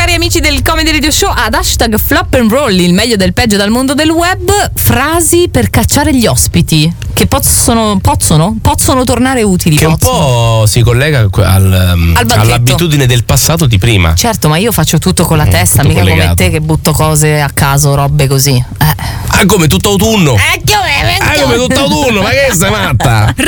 cari amici del Comedy Radio Show, ad hashtag Flop and Roll, il meglio del peggio dal mondo del web, frasi per cacciare gli ospiti che possono tornare utili. Che un po' si collega all'abitudine del passato di prima. Certo, ma io faccio tutto con la testa, mica collegato. come te che butto cose a caso, robe così. Ah, come tutto autunno? Come tutto autunno? Ma che sei matta?